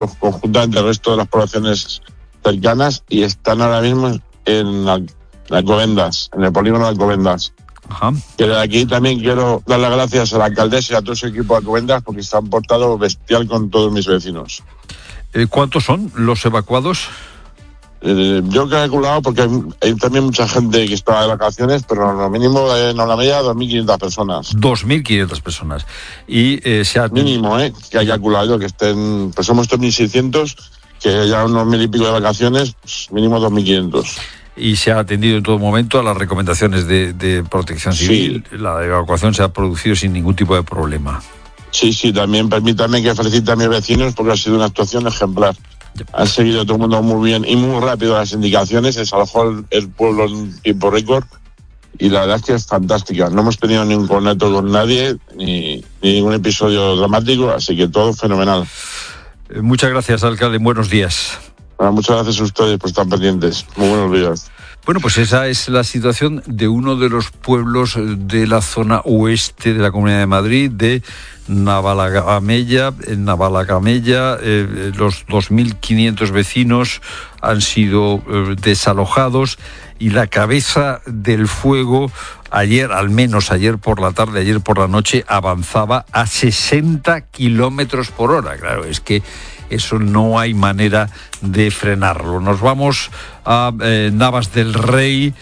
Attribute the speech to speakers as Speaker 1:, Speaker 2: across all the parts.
Speaker 1: conjuntamente el resto de las poblaciones cercanas, y están ahora mismo en Alcobendas, en el polígono de Alcobendas.
Speaker 2: Ajá.
Speaker 1: Que de aquí también quiero dar las gracias a la alcaldesa y a todo su equipo de Alcobendas porque se han portado bestial con todos mis vecinos.
Speaker 2: ¿Cuántos son los evacuados?
Speaker 1: Yo he calculado, porque hay también mucha gente que está de vacaciones, pero lo mínimo, en la media, 2.500 personas.
Speaker 2: 2.500 personas. Y se ha...
Speaker 1: Mínimo, que haya calculado yo, que estén... Pues somos 1.600, que ya unos 1.000 y pico de vacaciones, pues mínimo 2.500.
Speaker 2: Y se ha atendido en todo momento a las recomendaciones de Protección Civil. Sí. La evacuación se ha producido sin ningún tipo de problema.
Speaker 1: Sí, también permítanme que felicite a mis vecinos porque ha sido una actuación ejemplar. Han seguido todo el mundo muy bien y muy rápido las indicaciones, se desalojó el pueblo en tiempo récord y la verdad es que es fantástica. No hemos tenido ningún conato con nadie, ni ningún episodio dramático, así que todo fenomenal.
Speaker 2: Muchas gracias, alcalde. Buenos días.
Speaker 1: Bueno, muchas gracias a ustedes por estar pendientes. Muy buenos días.
Speaker 2: Bueno, pues esa es la situación de uno de los pueblos de la zona oeste de la Comunidad de Madrid, de Navalagamella. En Navalagamella, los 2.500 vecinos han sido desalojados y la cabeza del fuego ayer, al menos ayer por la tarde, ayer por la noche, avanzaba a 60 kilómetros por hora. Claro, es que eso no hay manera de frenarlo. Nos vamos a Navas del Rey.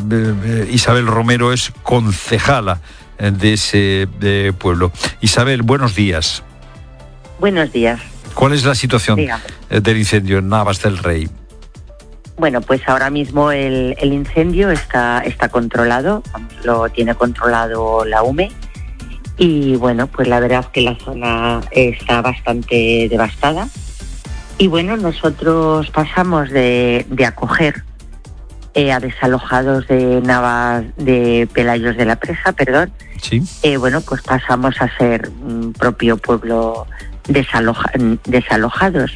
Speaker 2: Isabel Romero es concejala de ese pueblo. Isabel, buenos días.
Speaker 3: Buenos días.
Speaker 2: ¿Cuál es la situación del incendio en Navas del Rey?
Speaker 3: Bueno, pues ahora mismo el incendio está controlado, lo tiene controlado la UME. Y bueno, pues la verdad es que la zona está bastante devastada. Y bueno, nosotros pasamos de acoger a desalojados de Navas, de Pelayos de la Presa, perdón.
Speaker 2: Sí.
Speaker 3: Bueno, pues pasamos a ser un propio pueblo desalojados.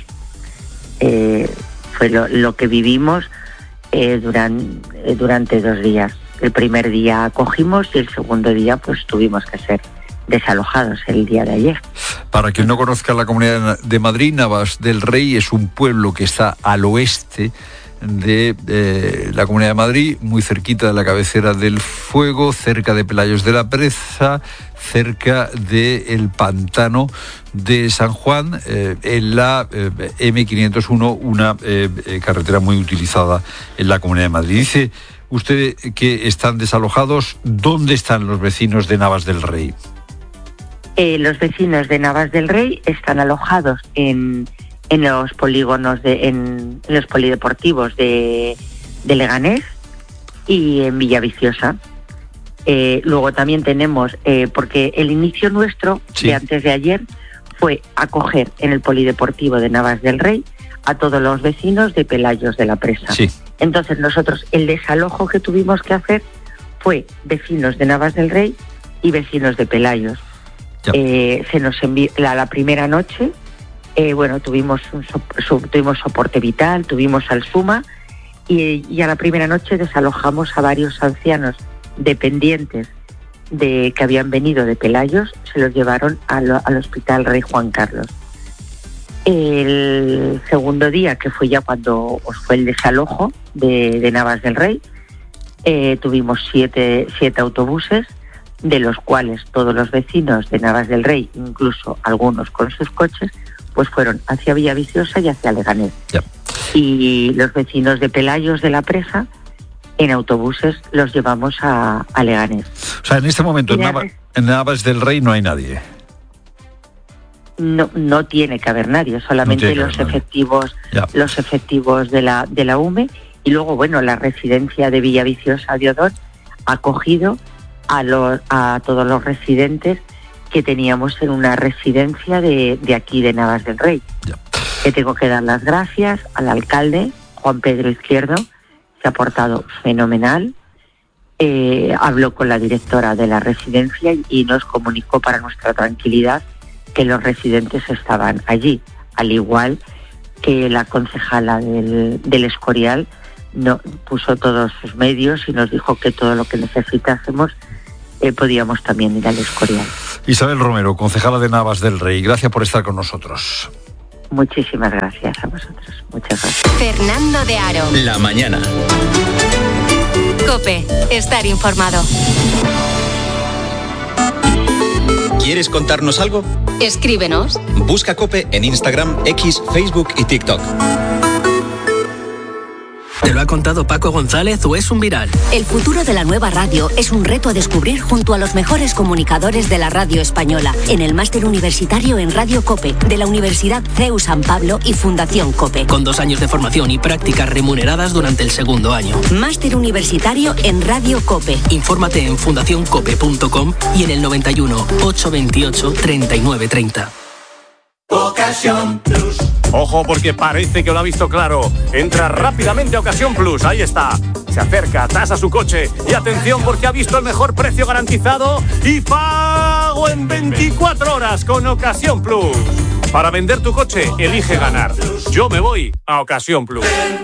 Speaker 3: Fue lo que vivimos durante 2 días. El primer día acogimos y el segundo día pues tuvimos que ser desalojados el día de ayer.
Speaker 2: Para quien no conozca la Comunidad de Madrid, Navas del Rey es un pueblo que está al oeste de la Comunidad de Madrid, muy cerquita de la cabecera del fuego, cerca de Pelayos de la Presa, cerca del pantano de San Juan, en la M501, una carretera muy utilizada en la Comunidad de Madrid. Dice usted que están desalojados. ¿Dónde están los vecinos de Navas del Rey?
Speaker 3: Los vecinos de Navas del Rey están alojados en los polígonos, en los polideportivos de Leganés y en Villaviciosa. Luego también tenemos, porque el inicio nuestro de antes de ayer fue acoger en el polideportivo de Navas del Rey a todos los vecinos de Pelayos de la Presa. Sí. Entonces nosotros el desalojo que tuvimos que hacer fue vecinos de Navas del Rey y vecinos de Pelayos. Se nos envió la primera noche, tuvimos soporte vital, tuvimos al SUMA y a la primera noche desalojamos a varios ancianos dependientes que habían venido de Pelayos, se los llevaron al Hospital Rey Juan Carlos. El segundo día, que fue ya cuando fue el desalojo de Navas del Rey, tuvimos 7 autobuses, de los cuales todos los vecinos de Navas del Rey, incluso algunos con sus coches, pues fueron hacia Villaviciosa y hacia Leganés. Y los vecinos de Pelayos de la Presa, en autobuses los llevamos a Leganés.
Speaker 2: O sea, en este momento en Navas del Rey no hay nadie.
Speaker 3: No tiene que haber nadie, solamente los efectivos de la UME, y luego la residencia de Villaviciosa de Odón ha acogido a todos los residentes que teníamos en una residencia de aquí de Navas del Rey. Que tengo que dar las gracias al alcalde Juan Pedro Izquierdo, se ha portado fenomenal. Habló con la directora de la residencia y nos comunicó para nuestra tranquilidad que los residentes estaban allí, al igual que la concejala del Escorial puso todos sus medios y nos dijo que todo lo que necesitásemos podíamos también ir al Escorial.
Speaker 2: Isabel Romero, concejala de Navas del Rey, gracias por estar con nosotros.
Speaker 3: Muchísimas gracias a vosotros. Muchas gracias.
Speaker 4: Fernando de Aro.
Speaker 5: La mañana.
Speaker 4: COPE. Estar informado.
Speaker 5: ¿Quieres contarnos algo?
Speaker 4: Escríbenos.
Speaker 5: Busca COPE en Instagram, X, Facebook y TikTok.
Speaker 6: ¿Te lo ha contado Paco González o es un viral?
Speaker 7: El futuro de la nueva radio es un reto a descubrir junto a los mejores comunicadores de la radio española en el máster universitario en Radio COPE de la Universidad CEU San Pablo y Fundación COPE.
Speaker 6: Con 2 años de formación y prácticas remuneradas durante el segundo año.
Speaker 7: Máster universitario en Radio COPE.
Speaker 6: Infórmate en fundacioncope.com y en el 91 828 3930.
Speaker 8: Ocasión Plus. Ojo, porque parece que lo ha visto claro. Entra rápidamente a Ocasión Plus, ahí está. Se acerca, tasa su coche y atención porque ha visto el mejor precio garantizado y pago en 24 horas con Ocasión Plus. Para vender tu coche, elige ganar. Yo me voy a Ocasión Plus.